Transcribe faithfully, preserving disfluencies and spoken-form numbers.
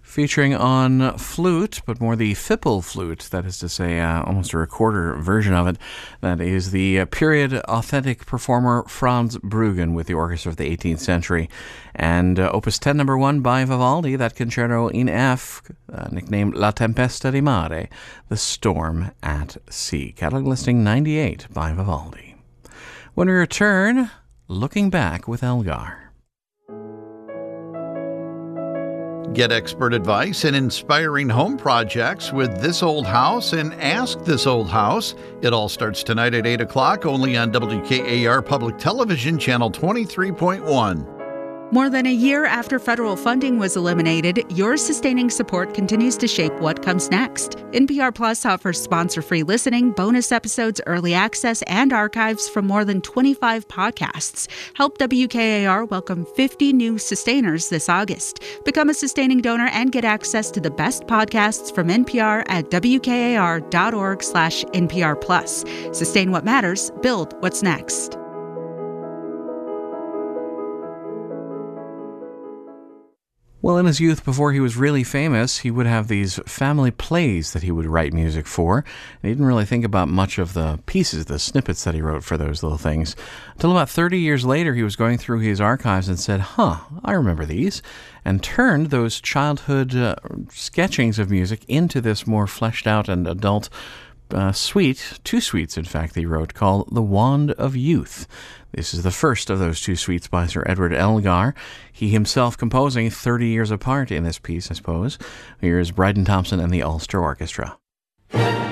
featuring on flute, but more the Fipple flute, that is to say, uh, almost a recorder version of it. That is the uh, period authentic performer Franz Bruggen with the orchestra of the eighteenth century. And uh, Opus ten, number one by Vivaldi, that concerto in F, uh, nicknamed La Tempesta di Mare, The Storm at Sea. Catalog listing ninety-eight by Vivaldi. When we return, looking back with Elgar. Get expert advice and inspiring home projects with This Old House and Ask This Old House. It all starts tonight at eight o'clock, only on W K A R Public Television, Channel twenty-three point one. More than a year after federal funding was eliminated, your sustaining support continues to shape what comes next. N P R Plus offers sponsor-free listening, bonus episodes, early access, and archives from more than twenty-five podcasts. Help W K A R welcome fifty new sustainers this August. Become a sustaining donor and get access to the best podcasts from N P R at W K A R dot org slash N P R Plus. Sustain what matters. Build what's next. Well, in his youth, before he was really famous, he would have these family plays that he would write music for. And he didn't really think about much of the pieces, the snippets that he wrote for those little things. Until about thirty years later, he was going through his archives and said, huh, I remember these, and turned those childhood uh, sketchings of music into this more fleshed out and adult uh, suite, two suites, in fact, he wrote, called The Wand of Youth. This is the first of those two suites by Sir Edward Elgar, he himself composing thirty years apart in this piece, I suppose. Here's Bryden Thompson and the Ulster Orchestra.